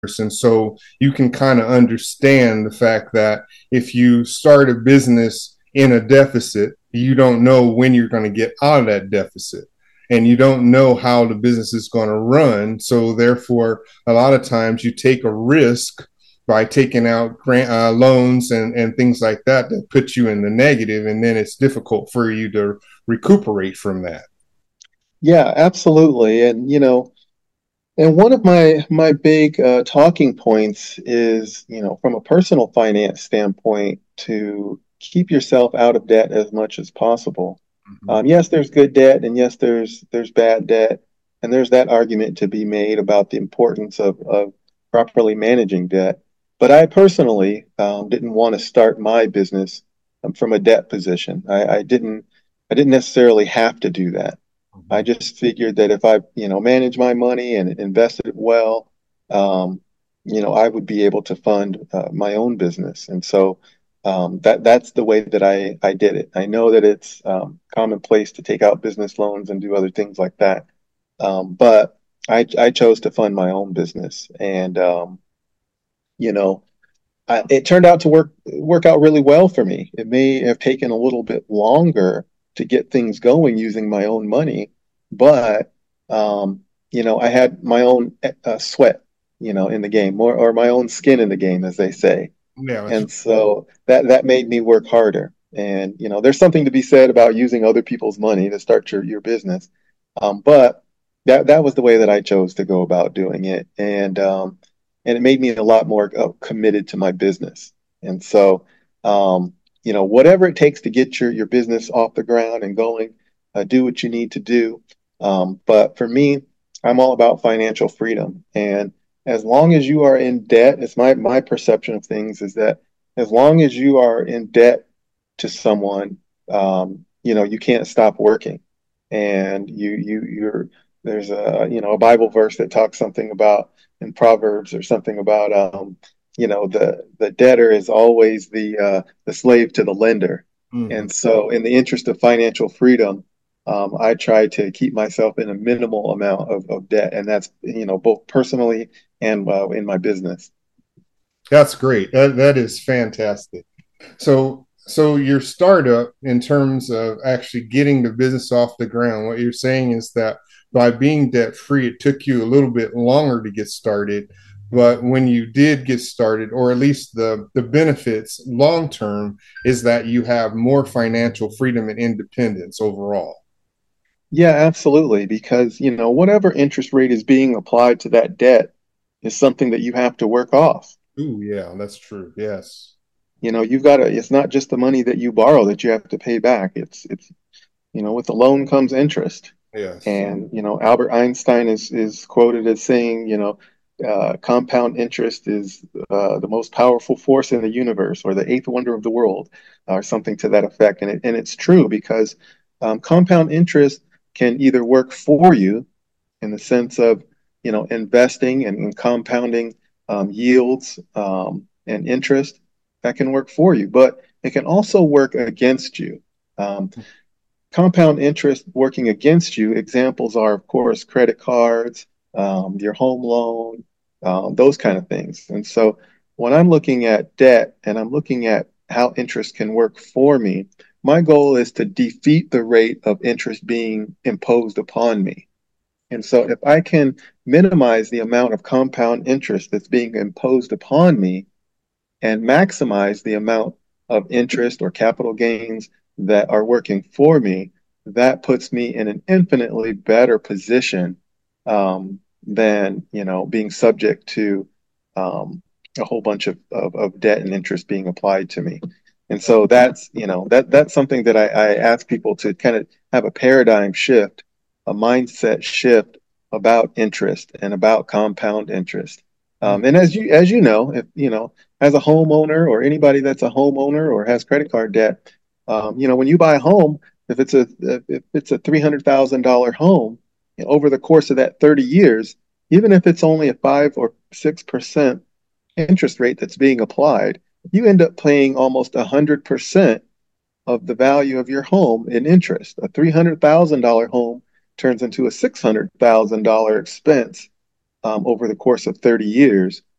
And so you can kind of understand the fact that if you start a business in a deficit, you don't know when you're going to get out of that deficit. And you don't know how the business is going to run. So, therefore, a lot of times you take a risk by taking out loans and things like that that put you in the negative, and then it's difficult for you to recuperate from that. Yeah, absolutely. And and one of my big talking points is, from a personal finance standpoint, to keep yourself out of debt as much as possible. Mm-hmm. Yes, there's good debt, and yes, there's bad debt, and there's that argument to be made about the importance of properly managing debt. But I personally didn't want to start my business from a debt position. I didn't necessarily have to do that. I just figured that if I, manage my money and invested it well, um, I would be able to fund my own business. And so that's the way that I did it. I know that it's commonplace to take out business loans and do other things like that. But I chose to fund my own business. And, you know, it turned out to work out really well for me. It may have taken a little bit longer to get things going using my own money, but I had my own sweat, in the game, or my own skin in the game, as they say. Yeah, that's And so that made me work harder. And there's something to be said about using other people's money to start your business. But that was the way that I chose to go about doing it. And it made me a lot more committed to my business. And so, whatever it takes to get your business off the ground and going, do what you need to do. But for me, I'm all about financial freedom. And as long as you are in debt, it's my perception of things is that as long as you are in debt to someone, you can't stop working. And you're there's a Bible verse that talks something about in Proverbs or something about the debtor is always the slave to the lender. mhm. And so in the interest of financial freedom, I try to keep myself in a minimal amount of debt, and that's both personally and in my business. That's great. That is fantastic. So your startup, in terms of actually getting the business off the ground, what you're saying is that by being debt free, it took you a little bit longer to get started. But when you did get started, or at least the benefits long term, is that you have more financial freedom and independence overall. Yeah, absolutely. Because, whatever interest rate is being applied to that debt is something that you have to work off. Ooh, yeah, that's true. Yes. It's not just the money that you borrow that you have to pay back. With the loan comes interest. Yes. And, Albert Einstein is quoted as saying, compound interest is the most powerful force in the universe, or the eighth wonder of the world, or something to that effect. And it's true because compound interest can either work for you in the sense of, investing and compounding yields and interest. That can work for you, but it can also work against you. Um, Compound interest working against you, examples are, of course, credit cards, your home loan, those kind of things. And so when I'm looking at debt and I'm looking at how interest can work for me, my goal is to defeat the rate of interest being imposed upon me. And so if I can minimize the amount of compound interest that's being imposed upon me and maximize the amount of interest or capital gains that are working for me, that puts me in an infinitely better position than being subject to a whole bunch of debt and interest being applied to me. And so that's something that I ask people to kind of have a paradigm shift, a mindset shift about interest and about compound interest. And as you know, if as a homeowner or anybody that's a homeowner or has credit card debt, when you buy a home, if it's a $300,000 home, over the course of that 30 years, even if it's only a 5 or 6% interest rate that's being applied, you end up paying almost 100% of the value of your home in interest. A $300,000 home turns into a $600,000 expense over the course of 30 years.